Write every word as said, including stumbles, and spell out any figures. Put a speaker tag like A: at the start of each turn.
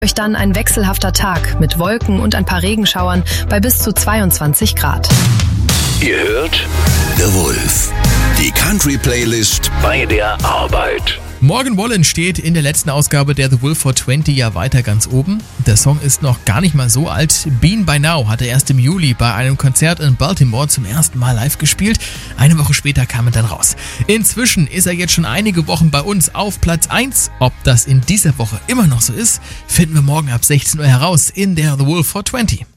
A: Euch dann ein wechselhafter Tag mit Wolken und ein paar Regenschauern bei bis zu zweiundzwanzig Grad.
B: Ihr hört
C: The Wolf, die Country-Playlist
B: bei der Arbeit.
D: Morgan Wallen steht in der letzten Ausgabe der The Wolf for zwanzig ja weiter ganz oben. Der Song ist noch gar nicht mal so alt. Been By Now hat er erst im Juli bei einem Konzert in Baltimore zum ersten Mal live gespielt. Eine Woche später kam er dann raus. Inzwischen ist er jetzt schon einige Wochen bei uns auf Platz eins. Ob das in dieser Woche immer noch so ist, finden wir morgen ab sechzehn Uhr heraus in der The Wolf for zwanzig.